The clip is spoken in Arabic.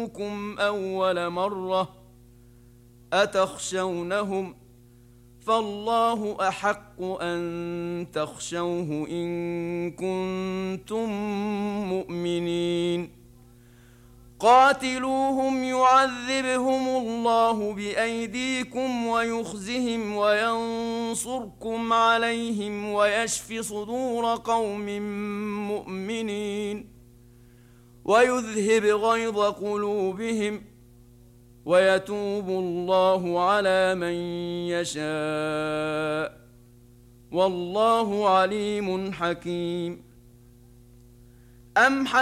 منكم أول مرة أتخشونهم فالله أحق أن تخشوه إن كنتم مؤمنين قاتلوهم يعذبهم الله بأيديكم ويخزهم وينصركم عليهم ويشف صدور قوم مؤمنين ويذهب غيظ قلوبهم ويتوب الله على من يشاء والله عليم حكيم